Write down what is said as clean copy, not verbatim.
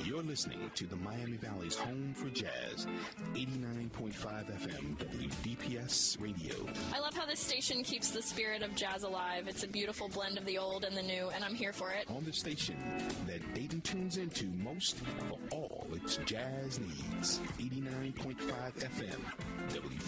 You're listening to the Miami Valley's home for jazz, 89.5 FM WDPS Radio. I love how this station keeps the spirit of jazz alive. It's a beautiful blend of the old and the new, and I'm here for it. On the station that Dayton tunes into most for all its jazz needs, 89.5 FM WDPS.